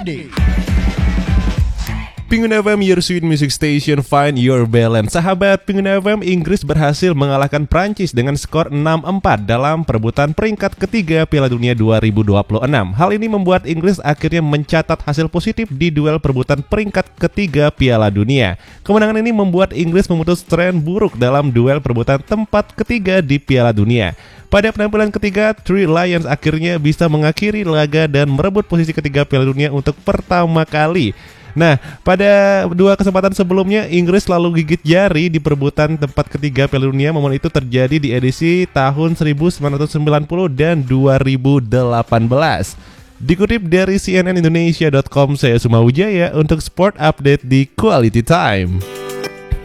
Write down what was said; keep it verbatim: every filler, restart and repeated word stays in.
Update. Pengguna F M, your sweet music station, find your balance. Sahabat pengguna F M, Inggris berhasil mengalahkan Prancis dengan skor enam empat dalam perebutan peringkat ketiga Piala Dunia dua ribu dua puluh enam. Hal ini membuat Inggris akhirnya mencatat hasil positif di duel perebutan peringkat ketiga Piala Dunia. Kemenangan ini membuat Inggris memutus tren buruk dalam duel perebutan tempat ketiga di Piala Dunia. Pada penampilan ketiga, Three Lions akhirnya bisa mengakhiri laga dan merebut posisi ketiga Piala Dunia untuk pertama kali. Nah, pada dua kesempatan sebelumnya Inggris selalu gigit jari di perebutan tempat ketiga Piala Dunia. Momen itu terjadi di edisi tahun seribu sembilan ratus sembilan puluh dan dua ribu delapan belas. Dikutip dari C N N Indonesia dot com, saya Suma Wijaya untuk Sport Update di Quality Time.